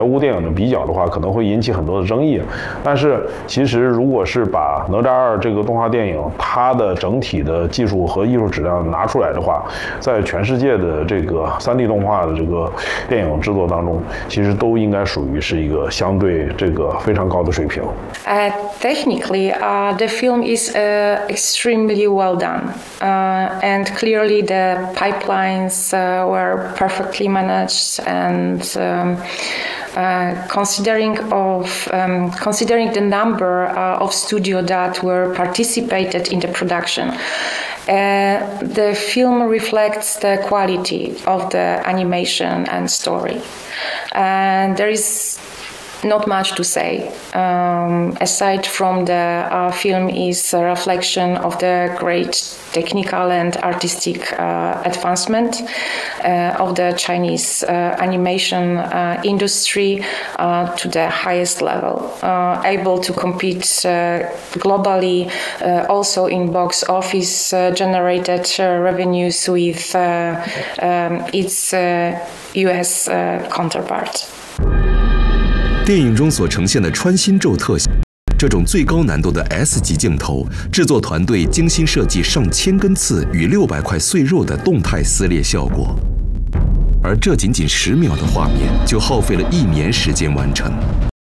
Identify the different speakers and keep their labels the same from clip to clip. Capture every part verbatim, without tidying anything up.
Speaker 1: 好莱坞电影的比较的话，可能会引起很多的争议。但是其实如果是把哪吒二这个动画电影它的整体的技术和艺术质量拿出来的话，在全世界的这个 三 D 动画的这个电影制作当中，其实都应该属于是一个相对这个非常高的水平。
Speaker 2: Uh, technically, uh, the film is uh, extremely well done, uh, and clearly the pipelines uh, were perfectly managed and. Um, Uh, considering of um, considering the number uh, of studios that were participated in the production, uh, the film reflects the quality of the animation and story, and there is not much to say. Um, aside from the uh, film is a reflection of the great technical and artistic uh, advancement uh, of the Chinese uh, animation uh, industry uh, to the highest level, uh, able to compete uh, globally, uh, also in box office uh, generated uh, revenues with uh, um, its uh, U S uh, counterpart.
Speaker 3: 电影中所呈现的穿心咒特效，这种最高难度的 S 级镜头，制作团队精心设计上千根刺与六百块碎肉的动态撕裂效果，而这仅仅十秒的画面，就耗费了一年时间完成。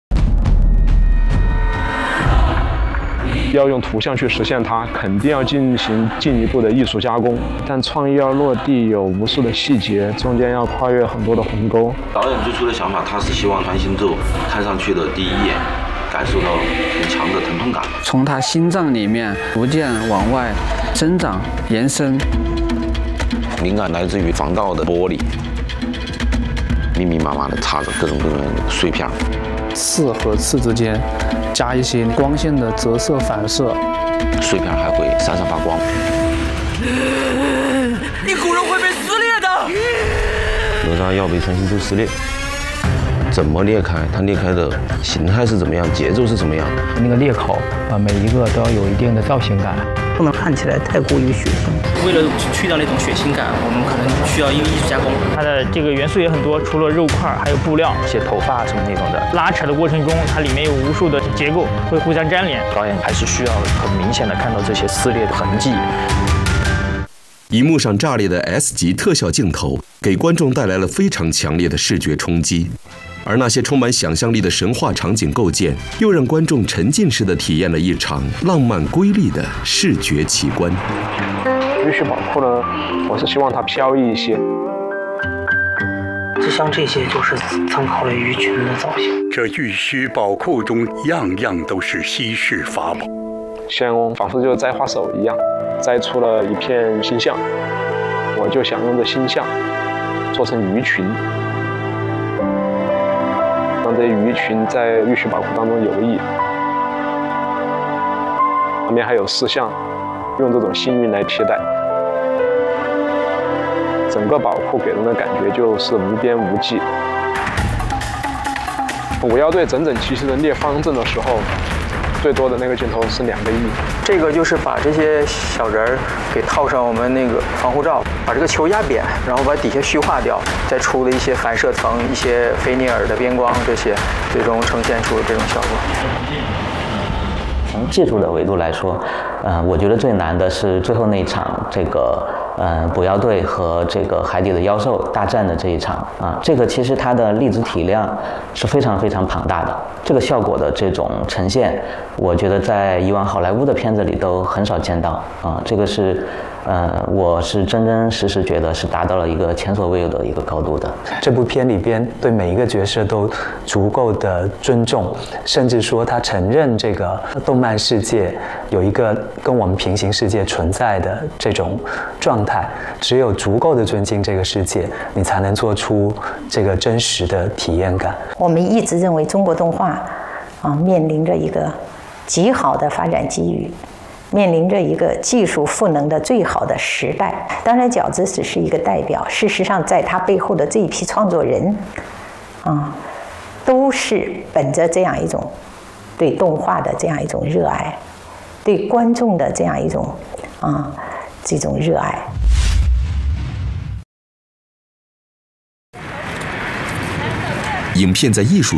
Speaker 4: 要用图像去实现它，肯定要进行进一步的艺术加工。但创意要落地，有无数的细节，中间要跨越很多的鸿沟。
Speaker 5: 导演最初的想法，他是希望穿心咒看上去的第一眼，感受到很强的疼痛感。
Speaker 6: 从他心脏里面逐渐往外生长、延伸。
Speaker 5: 灵感来自于防盗的玻璃，密密麻麻的插着各种各样的碎片。
Speaker 7: 刺和刺之间加一些光线的折射反射，
Speaker 5: 碎片还会闪闪发光。
Speaker 8: 你骨肉会被撕裂的。
Speaker 5: 哪吒要被穿心咒撕裂，怎么裂开？它裂开的形态是怎么样？节奏是怎么样？
Speaker 9: 那个裂口啊，每一个都要有一定的造型感，
Speaker 10: 不能看起来太过于血腥。
Speaker 11: 为了去掉那种血腥感，我们可能需要一个艺术加工。
Speaker 12: 它的这个元素也很多，除了肉块，还有布料、
Speaker 13: 一些头发什么那种的。
Speaker 12: 拉扯的过程中，它里面有无数的结构会互相粘连。
Speaker 13: 导演还是需要很明显的看到这些撕裂的痕迹。
Speaker 3: 荧幕上炸裂的 S 级特效镜头，给观众带来了非常强烈的视觉冲击。而那些充满想象力的神话场景构建，又让观众沉浸式的体验了一场浪漫瑰丽的视觉奇观。
Speaker 4: 玉虚宝库呢，我是希望它飘逸一些。
Speaker 14: 就像这些，就是参考了鱼群的造型。
Speaker 15: 这玉虚宝库中样样都是稀世法宝，
Speaker 4: 像仿佛就摘花手一样，摘出了一片星象。我就想用这星象做成鱼群。让这些鱼群在玉虚宝库当中游弋，旁边还有四象，用这种幸运来替代。整个宝库给人的感觉就是无边无际。五妖队整整齐齐的列方阵的时候，最多的那个镜头是两个亿。
Speaker 9: 这个就是把这些小人儿给套上我们那个防护罩，把这个球压扁，然后把底下虚化掉，再出了一些反射层、一些菲涅尔的边光，这些最终呈现出这种效果。
Speaker 16: 从技术的维度来说，呃，我觉得最难的是最后那一场这个呃捕妖队和这个海底的妖兽大战的这一场啊，这个其实它的粒子体量是非常非常庞大的，这个效果的这种呈现，我觉得在以往好莱坞的片子里都很少见到啊，这个是。呃，我是真真实实觉得是达到了一个前所未有的一个高度的。
Speaker 17: 这部片里边对每一个角色都足够的尊重，甚至说他承认这个动漫世界有一个跟我们平行世界存在的这种状态。只有足够的尊敬这个世界，你才能做出这个真实的体验感。
Speaker 10: 我们一直认为中国动画啊面临着一个极好的发展机遇。面临着一个技术赋能的最好的时代，当然饺子只是一个代表，事实上在他背后的这一批创作人，啊，都是本着这样一种对动画的这样一种热爱，对观众的这样一种啊这种热爱。
Speaker 3: 影片在艺术